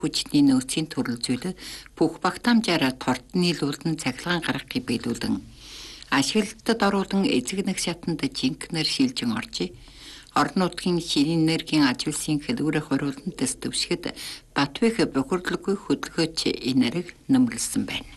хүчний нөөцийн төрөл зүйлд бүх багтаамжаараа тортны луулдан цахилгаан гаргахыг биелүүлэн ашиглалтад оруулан эзэг нэг шатанд жинкнэр шилжин орж орон нутгийн шинэ энергийн ажилсын хэлбэрээ хориулан төсөвшгэд Батбэх бохирдлоггүй хөдөлгөөч энерги нөмрлсөн байна.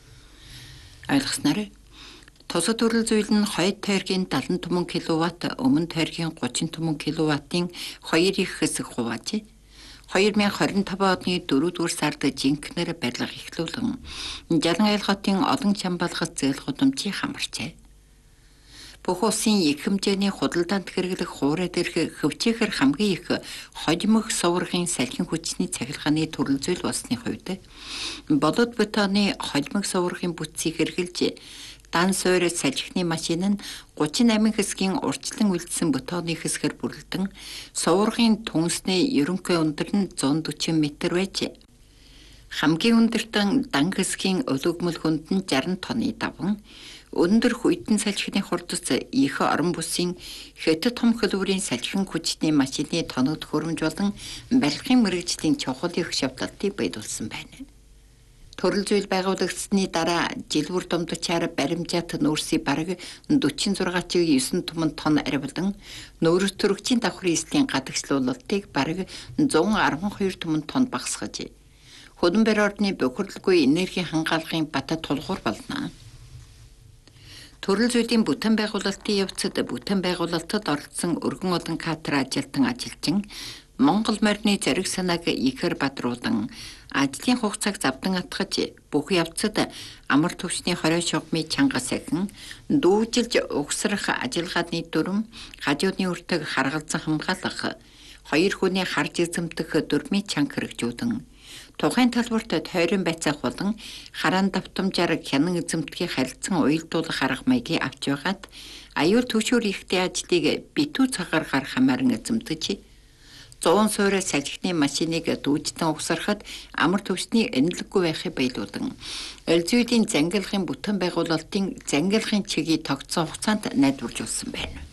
Ойлгосноор тусад төрөл зүйл нь хойд тойргийн 70 түмэн киловатт, өмнө тойргийн 30 түмэн киловаттын 2 их хэсэг хувааж 2025 оны 4-р сард жинкнэр барилга эхлүүлэн Жалан айль хотын олон Чамбалгат зээл гудамжийг хамарчээ. Бүх улсын их хэмжээний худалдаанд хэрэглэх хуурай дээрх хөвчөөхөр хамгийн их хожимог суврагын салхин хүчний цахилгааны төрөл зүйл болсны хувьд болоод бетоны хожимог суврагын бүтцийг хэрэгжилж дан суур салхины машин нь 38 хэсгийн урьдчилан үлдсэн бетоны хэсгээр бүрэлдэн суврагын түнсний ерөнхий өндөр нь 140 м байж хамгийн өндөртөн дан хэсгийн өлөгмөл хүнд нь 60 тонны даван өндөр хүйтэн салхины хурдас их орон бүсийн хэт том хөлбөрийн салхин хүчний машины тоног хөрөмж болон барилгын мэргэжлийн чухал их шавталтыг байдуулсан байна. Төрөл зүйл байгуулагдсны дараа жилбэр домдчаар баримжаат нүүрсийн бараг 46.9 түмэн тонн арвилан нүүрс төрөгчийн давхрын эслийн гадагшлуулалтыг бараг 112 түмэн тонн багасгаж хөдөлмөр орны бохирдлоггүй энерги хангаалгын бата тулгуур болно. Төрөл зүйлийн бүтээн байгуулалтын явцад бүтээн байгуулалтад оролцсон өргөн олон катер ажилтан ажилчин Монгол морины зориг санааг ихээр бадруулан ажлын хугацааг завдан атгаж бүх явцад амар төвчний хорой шугамын чангас ахин дүүжилж угсрах ажиллагааны дүрм хажуудны өртөг харгалзан хамгаалах хоёр хүний харж эзэмдэх дөрмийн чанга хэрэгжүүлэн тухайн талбарт тойрон байцаах болон хараан давтамжаар хянан эзэмдгийг харилцан уялдуулах арга маягийг авч байгаад аюул төвшөр ихтэй ажлыг битүү цагаар гарах хамааран эзэмдэж 100 суур салхины машиныг дүүжтэн угсарахад амар төвчний энэлэггүй байхыг баялуулан элзүүдийн зангилахын бүтээн байгуулалтын зангилахын чигийг тогтсон хугацаанд найдваржуулсан байна.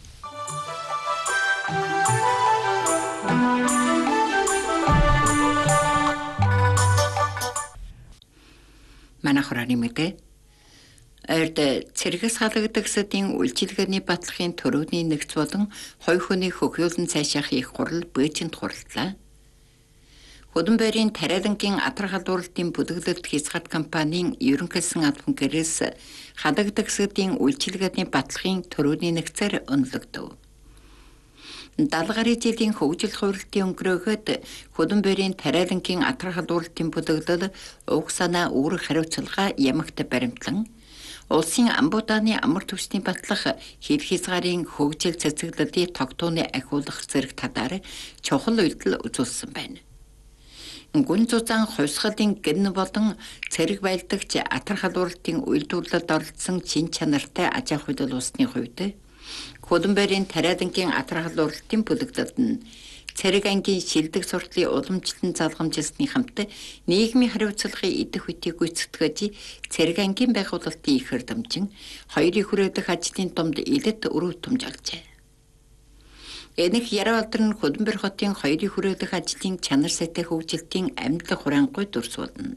Манайхраны мэдээ Эрд цэргээс халагдагсдын үйлчилгээний батлагын төрөний нэгц болон хоёр хүний хөхиөлн цаашаах их хурал Бээжинд хурлаа. Хөдөнбөрийн тариалангийн адар халдварлалтын бүлэглэлт хязгаар компанийн ерөнхийлсөн албан гэрээс халагдагсдын үйлчилгээний батлагын төрөний нэгцээр өнлөгдөв. 70 гаруй жилийн хөгжил хувирлтын өнгөрөөгд хөдөнбөрийн тариалангийн адар халдварлалтын бүлэглэл уг санаа үүрэг хариуцлага ямагт баримтлан улсын амбуудааны амар төвчний батлах хил хязгаарын хөгжил цэцэглэлийг тогтооны ахиулах зэрэг талаар чухал үйлдэл үзүүлсэн байна. Гүн зузаан хувьсгалын гэн болон цэрэг байлдагч атар халдварлалтын үйлдвэрлэлд оролцсон чин чанартай аж ахуй улсны хувьд хөдөнбөрийн тариалангийн атар халдварлалтын бүлэглэлд нь цэрэг ангийн шилдэг суртлын уламжлалт залгамжилсны хамт нийгмийн хариуцлагын идэх үтийг гүйцэтгэж цэрэг ангийн байгуулалтын их эрдэмчин хоёрын хүрээлэх ажлын домд илэт өрөө томжолжээ. Энэх яруу алдар нь хөдөнбөр хотын хоёрын хүрээлэх ажлын чанар сайтай хөгжилтийн амьдлах хураангуй дүрс болно.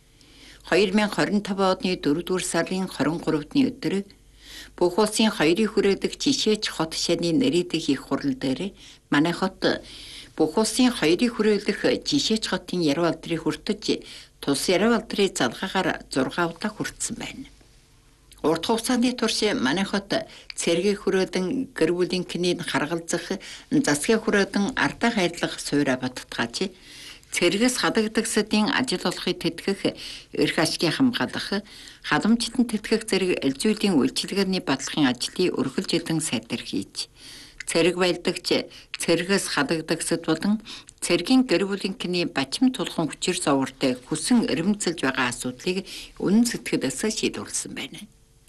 2025 оны 4-р сарын 23-ны өдөр бүх улсын хоёрын хүрээлэх жишээч хот шаны нэрийдэх их хурал дээр манай хот бүх улсын хоёрын хүрээлэх жишээч хотын яруу алдрыг хүртэж тус яруу алдрын залгаагаар 6 удаа хүртсэн байна. Урт хугацааны турш манай хот цэргийн хүрээлэн гэр бүлийн кинийг харгалзах засгийн хүрээлэн ардаа хайрлах суурь баттгааж цэргээс халагдагсдын ажил олохыг тэтгэх эрх ашгийг хамгаалах халамжтан тэтгэх зэрэг элзүүдийн үйлчилгээний батлагын ажлыг өргөлжилэн сайтар хийж цэрэг байлдагч цэргээс халагдагсд болон цэргийн гэр бүлийн киний бачим тулхан хүчээр зовортой хүсэн эрмэлзэлж байгаа асуудлыг үнэн сэтгэлээс шийдвэрлсэн байна.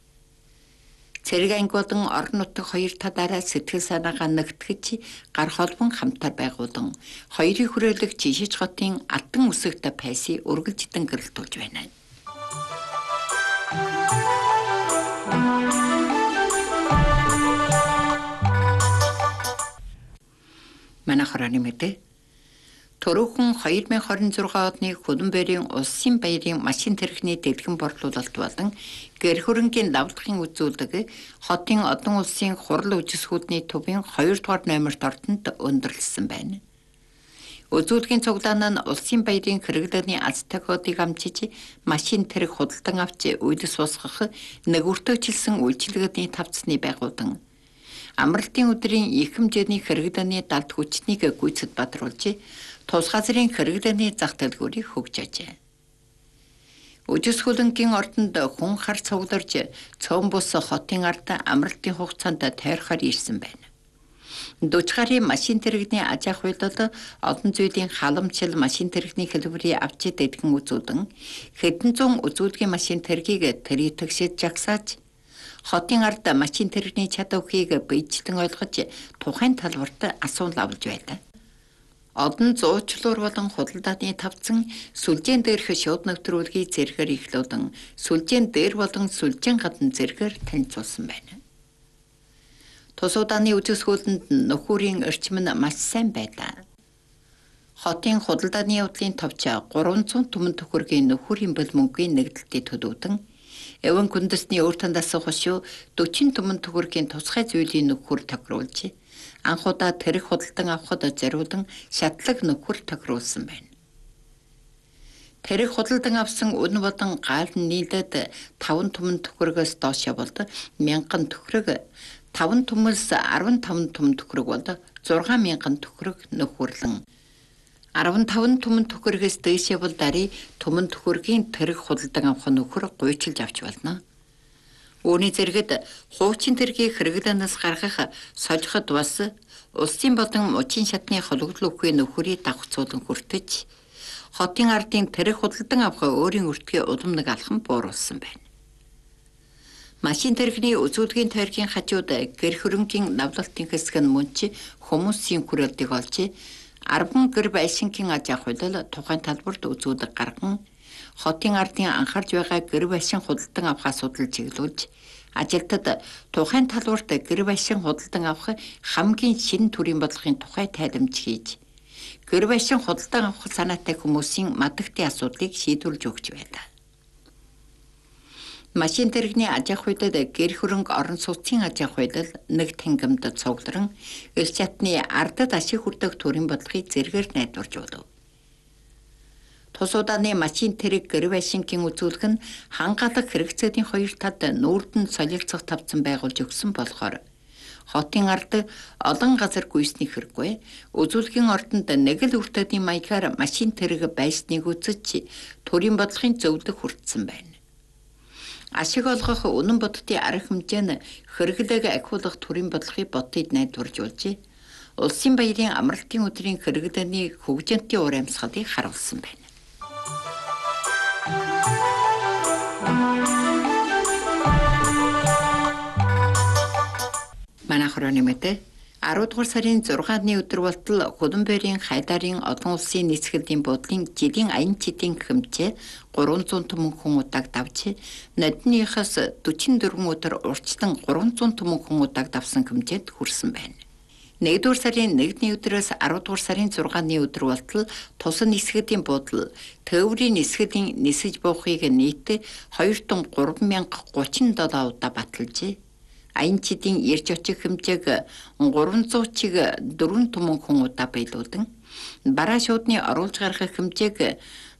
Цэрэг анги болон орон нутаг хоёр талаараа сэтгэл санаагаа нэгтгэж гар холбон хамтаар байгуулан хоёрын хүрээлэх жишээч хотын алтан үсэгт пайсыг өргөлжтөн гэрэлтүүлж байна. Манай хорооны мэдээ Төрөөхөн 2026 оны Хөлбөмбөрийн улсын баярын машин тэрэгний дэлгэн борлуулалт болон гэр хөрөнгийн давтлагын үзүүлэг хотын одон улсын хурал үжисгүүдний төвийн 2 дугаар номерт ордонд өндөрлсөн байна. Үзүүлгийн цуглаан нь улсын баярын хэрэглээний аз тохиолыг амжиж машин тэрэг худалдан авч үйлс босгох нэгүртөжилсөн үйлчилгээний тавцны байгуулан амралтын өдрийн их хэмжээний хэрэглээний далд хүчнийг гүйцэд бадруулж тус газрын хэрэглээний зах дэлгүүрийг хөгжөөжээ. Үжисхүлэнгийн ордонд хүн хар цугларж цөөн бус хотын ард амралтын хугацаанд тойрохоор ирсэн байна. 40 гаруй машин тэрэгний аж ахуй үйлдэл олон зүйлийн халамжлал машин тэрэгний хэлбэрийг авч дэдгэн үзүүлэн хэдэн зуун үзүүлгийн машин тэргийг тэрэтгшид жагсааж хотын ард машин тэрэгний чадварыг биечлэн ойлгож тухайн талбарт асуул авч байлаа. Одон зуучлуур болон худалдааны тавцан сүлжээн дээрх шууд нэвтрүүлгийг зэрэгээр ихлүүлэн сүлжээн дээр болон сүлжээн гадна зэрэгээр танилцуулсан байна. Тус удааны үжисгүүлэнд нөхөрийн эрчим нь маш сайн байлаа. Хотын худалдааны явдлын товч 300 түмэн төгрөгийн нөхөрийн бэл мөнгөний нэгдэлтийг төлөвдөн эвэн күндэсний өөртөнд асуух шүү 40 түмэн төгрөгийн тусгай зүйлийн нөхөр тохируулж анхудаа тэрэг худалдан авахд зориулан шатлаг нөхөр тохируулсан байна. Тэрэг худалдан авсан үн болон гал нийлээд 5 түмэн төгрөгөөс доош болд 1000 төгрөг 5 түмээс 15 түмэн төгрөг болд 6000 төгрөг нөхөрлөн 15 түмэн төгрөгөөс дээш бол дарий түмэн төгрөгийн тэрэг худалдан авах нөхөр гуйчилж авч болно. Үүний зэрэгт хуучин тэргийг хэрэглэнээс гаргах сольход бас улсын болон мужийн шатны хологлол өгөхгүй нөхөрийг давхцуулан хүртэж хотын ардын тэрэг худалдан авах өөрийн өртгөө улам нэг алхам бууруулсан байна. Машин тэрэгний үзүүлгийн тойргийн хажууд гэр хөрөнгийн давлалтын хэсэг нь мөнч хүмүүсийн хүрээлтийг олж 10 гэр байшингийн аж ахуй үйлдэл тухайн талбарт үзүүлэг гарган хотын ардын анхаарж байгаа гэр байшин худалдан авах асуудал чиглүүлж ажилтнад тухайн талбарт гэр байшин худалдан авах хамгийн шинэ төрлийн бодлогын тухай тайлбарж хийж гэр байшин худалдан авах санаатай хүмүүсийн мадагтын асуудлыг шийдвэрлэж өгч байлаа. Машин тэрэгний аж ахуй үйлдэл гэр хөрөнг орон сууцын аж ахуй үйлдэл нэг тэнгэмд цугларан эл чатны ардад ашиг хүртэх төрлийн бодлогыг зэрэгээр найдварж болов. Тус удааны машин тэрэг гэр байшингийн үзүүлэг нь хангалах хэрэгцээний хоёр талд нүүрдэн солилцох тавцан байгуулж өгсөн болохоор хотын ард олон газар гүйсний хэрэггүй үзүүлгийн ордонд нэг л өртөдийн маягаар машин тэрэг байсныг үзэж төрлийн бодлогын зөвлөх хүртсэн байна. Ашиг олгох үнэн бодтын арга хэмжээ нь хэрэглээг ахиулах төрлийн бодлогын бодтыг найдваржуулж улсын баярын амралтын өдрийн хэрэглээний хөгжинтийн ур амьсгалыг харуулсан байна. Манайхрооны мэдээ 10 дугаар сарын 6-ны өдөр болтол Хөлбөмбөрийн Хайдарын одон улсын нийцгэлийн буудлын жилийн аян чидийн хэмжээ 300 түмэн хүн удааг давж нодныхаас 44 өдөр урьдчилан 300 түмэн хүн удааг давсан хэмжээнд хүрсэн байна. 1-р сарын 1-ний өдрөөс 10 дугаар сарын 6-ны өдөр болтол тусан нисгэлийн буудлал төвөрийн нисгэлийн нисэж буухыг нийт 2 тонн 3037 удаа баталжээ. Аян чидийн ирж очих хэмжээг 300 чиг 4 түмэн хүн удаа биелүүлэн бараа шуудны оруулж гарах хэмжээг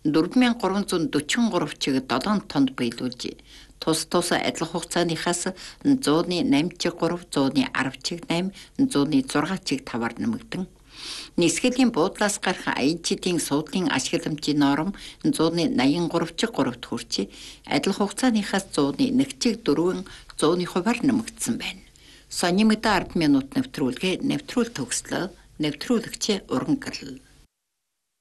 4343 чиг 7 тонн биелүүлж тус адил хугацааныхаас 108 чиг 3, 110 чиг 8, 106 чиг 5-аар нэмэгдэн нисгэлийн буудлаас гарах аян чидийн суудлын ашиг хэмжээ норм 183 чиг 3-т хүрч адил хугацааныхаас 101 чиг 4 100-ны хувиар нэмэгдсэн байна. Сонин мэдээ 10 минут нэвтрүүлгээ нэвтрүүл төгслөө нэвтрүүлэгч Уран Гэрэл